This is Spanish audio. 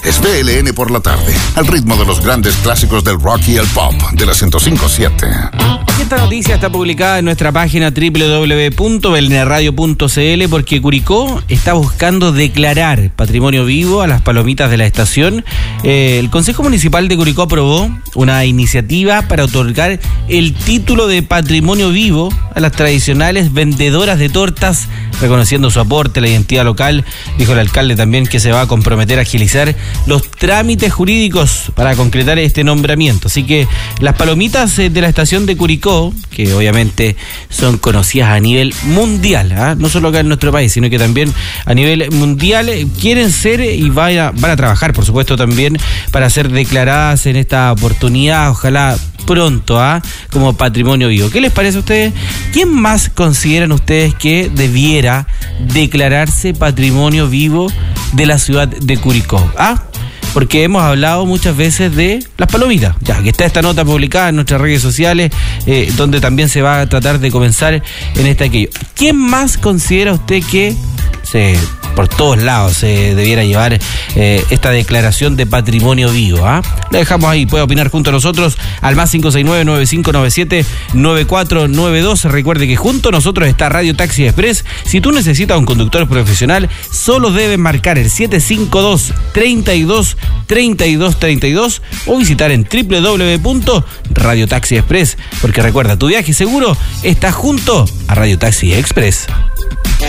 es BLN por la tarde, al ritmo de los grandes clásicos del rock y el pop de la 105.7. Esta noticia está publicada en nuestra página www.belneradio.cl porque Curicó está buscando declarar patrimonio vivo a las palomitas de la estación. El Consejo Municipal de Curicó aprobó una iniciativa para otorgar el título de patrimonio vivo a las tradicionales vendedoras de tortas, reconociendo su aporte a la identidad local. Dijo el alcalde también que se va a comprometer a agilizar los trámites jurídicos para concretar este nombramiento. Así que las palomitas de la estación de Curicó, que obviamente son conocidas a nivel mundial, no solo acá en nuestro país, sino que también a nivel mundial, quieren ser y van a trabajar, por supuesto, también para ser declaradas en esta oportunidad, ojalá pronto, como patrimonio vivo. ¿Qué les parece a ustedes? ¿Quién más consideran ustedes que debiera declararse patrimonio vivo de la ciudad de Curicó? Porque hemos hablado muchas veces de las palomitas, ya que está esta nota publicada en nuestras redes sociales, donde también se va a tratar de comenzar en aquello. ¿Quién más considera usted que por todos lados se debiera llevar esta declaración de patrimonio vivo? La dejamos ahí, puede opinar junto a nosotros al más 569-9597-9492. Recuerde que junto a nosotros está Radio Taxi Express. Si tú necesitas un conductor profesional, solo debes marcar el 752-32-3232 o visitar en www.radiotaxiexpress, porque recuerda, tu viaje seguro está junto a Radio Taxi Express.